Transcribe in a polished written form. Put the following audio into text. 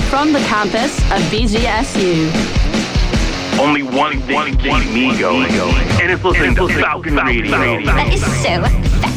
from the campus of BGSU. Only one thing keeps me going, and it's listening to Falcon Radio. That is so